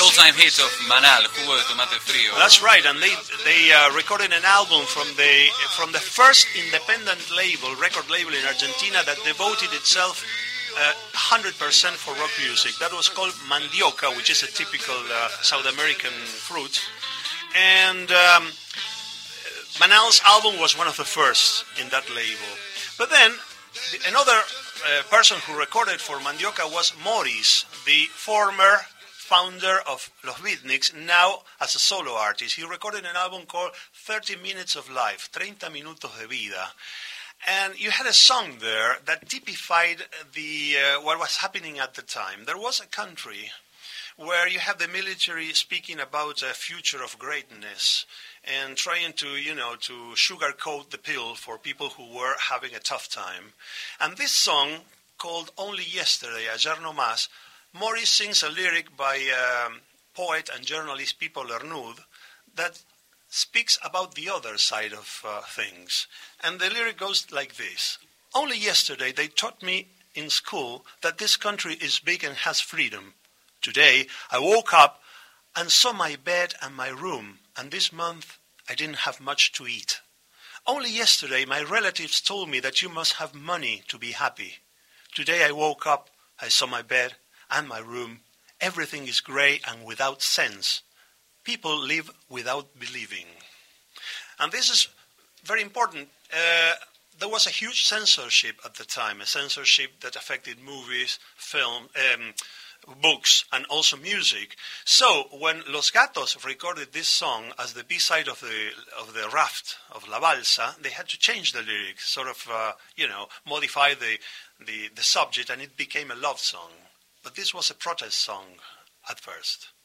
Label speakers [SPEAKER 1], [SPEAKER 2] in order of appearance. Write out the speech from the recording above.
[SPEAKER 1] all-time hit of Manal, Jugo de Tomate Frío.
[SPEAKER 2] That's right, and they recorded an album from the first independent record label in Argentina that devoted itself 100% for rock music. That was called Mandioca, which is a typical South American fruit. And Manal's album was one of the first in that label. But then, another person who recorded for Mandioca was Morris, the former founder of Los Beatniks, now as a solo artist. He recorded an album called 30 Minutes of Life, 30 Minutos de Vida. And you had a song there that typified what was happening at the time. There was a country where you have the military speaking about a future of greatness and trying to sugarcoat the pill for people who were having a tough time. And this song, called Only Yesterday, Ayer No Más, Morris sings a lyric by poet and journalist Pipo Lernud that speaks about the other side of things. And the lyric goes like this. Only yesterday they taught me in school that this country is big and has freedom. Today I woke up and saw my bed and my room, and this month I didn't have much to eat. Only yesterday my relatives told me that you must have money to be happy. Today I woke up, I saw my bed and my room. Everything is grey and without sense. People live without believing. And this is very important. There was a huge censorship at the time, a censorship that affected movies, film, books, and also music. So when Los Gatos recorded this song as the B-side of the Raft of La Balsa, they had to change the lyrics, sort of, modify the subject, and it became a love song. But this was a protest song at first.